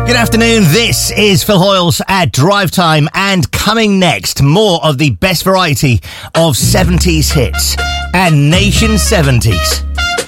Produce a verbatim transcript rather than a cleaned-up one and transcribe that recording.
Good afternoon, this is Phil Hoyles at Drive Time, and coming next, more of the best variety of seventies hits and Nation seventies.